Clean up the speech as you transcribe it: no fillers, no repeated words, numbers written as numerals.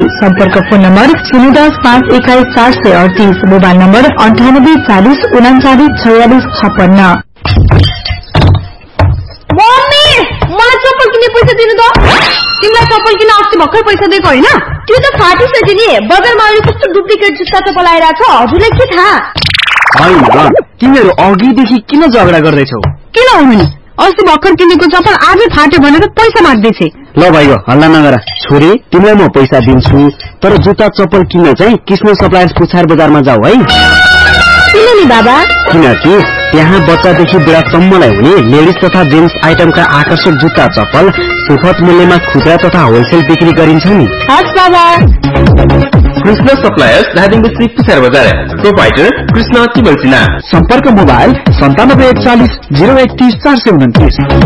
सम्पर्क phone number 010-521-438, mobile number 9840394656। Mummy मलाई चप्पल किन्ने पैसा दिनु त। तिमीलाई चप्पल किन्न अस्ति भर्खर पैसा दिएको होइन? त्यो त फाटिसक्यो नि। बजारमा अहिले कस्तो डुप्लिकेट जुत्ता चप्पल आइरहेको छ, हजुरलाई के थाहा? होइन, तिमीहरू अघिदेखि किन झगडा गर्दैछौ? किन हुनु नि, अस्ति भर्खर किनेको चप्पल आज फाट्यो भनेर पैसा माग्दैछ। ल भाइ हल्ला नगर। छोरी तिमीलाई म पैसा दिन्छु, तर जुत्ता चप्पल किन्न चाहिँ कृष्ण सप्लायर्स पुछार बजारमा जाऊ है। किन नि बाबा? किनकि त्यहाँ बच्चादेखि बुढासम्मलाई हुने लेडिज तथा जेन्ट्स आइटमका आकर्षक जुत्ता चप्पल सुपथ मूल्यमा खुद्रा तथा होलसेल बिक्री गरिन्छ नि। हस् बाबा। कृष्ण सप्लायर्स धादिङबस्ती पुछार बजार, प्रोपाइटर कृष्ण तिमल सिन्हा। सम्पर्क मोबाइल 9741 031 429।